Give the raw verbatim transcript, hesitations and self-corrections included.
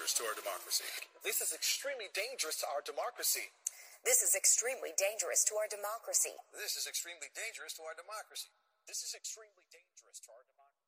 dangerous to our democracy. This is extremely dangerous to our democracy. This is extremely dangerous to our democracy. This is extremely dangerous to our democracy. This is extremely dangerous to our democracy.